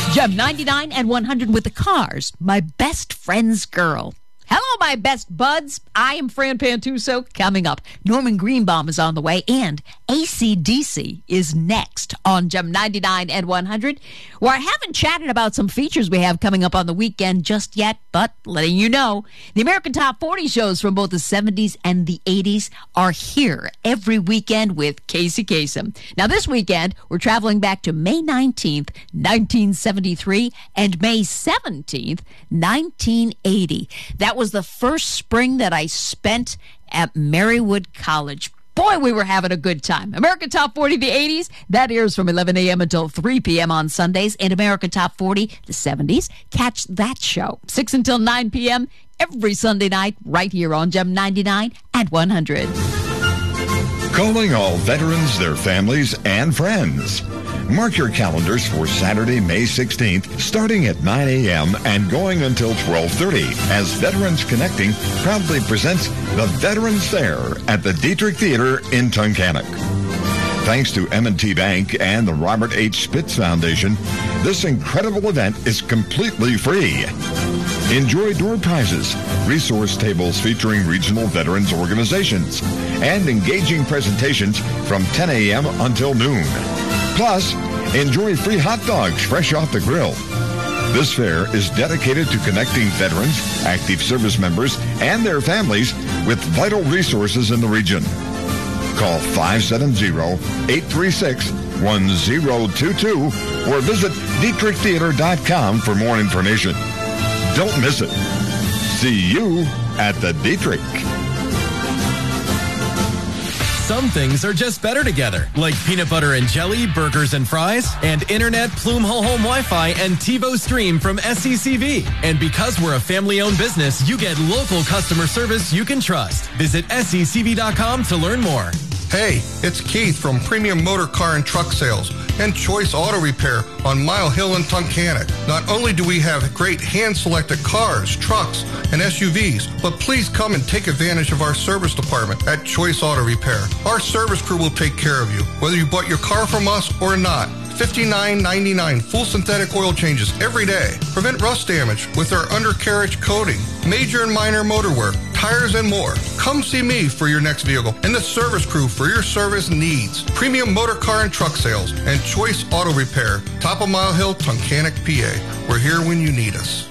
Gem 99 and 100 with the Cars, my best friend's girl. Hello, my best buds. I am Fran Pantuso. Coming up, Norman Greenbaum is on the way, and AC/DC is next on Gem 99 and 100, where I haven't chatted about some features we have coming up on the weekend just yet, but letting you know, the American Top 40 shows from both the 70s and the 80s are here every weekend with Casey Kasem. Now, this weekend, we're traveling back to May 19th, 1973, and May 17th, 1980. That was the first spring that I spent at Marywood College. Boy, we were having a good time. American Top 40, the 80s, that airs from 11 a.m. until 3 p.m. on Sundays. And American Top 40, the 70s, catch that show 6 until 9 p.m. every Sunday night right here on Gem 99 and 100. Calling all veterans, their families, and friends. Mark your calendars for Saturday, May 16th, starting at 9 a.m. and going until 12:30, as Veterans Connecting proudly presents the Veterans Fair at the Dietrich Theater in Tunkhannock. Thanks to M&T Bank and the Robert H. Spitz Foundation, this incredible event is completely free. Enjoy door prizes, resource tables featuring regional veterans organizations, and engaging presentations from 10 a.m. until noon. Plus, enjoy free hot dogs fresh off the grill. This fair is dedicated to connecting veterans, active service members, and their families with vital resources in the region. Call 570-836-1022 or visit DietrichTheater.com for more information. Don't miss it. See you at the Dietrich. Some things are just better together, like peanut butter and jelly, burgers and fries, and internet, Plume Whole Home Wi-Fi, and TiVo Stream from SCCV. And because we're a family-owned business, you get local customer service you can trust. Visit SCCV.com to learn more. Hey, it's Keith from Premium Motor Car and Truck Sales and Choice Auto Repair on Mile Hill in Tunkhannock. Not only do we have great hand-selected cars, trucks, and SUVs, but please come and take advantage of our service department at Choice Auto Repair. Our service crew will take care of you, whether you bought your car from us or not. $59.99 full synthetic oil changes every day. Prevent rust damage with our undercarriage coating, major and minor motor work, tires, and more. Come see me for your next vehicle and the service crew for your service needs. Premium Motor Car and Truck Sales and Choice Auto Repair, top of Mile Hill, Tunkhannock, PA. We're here when you need us.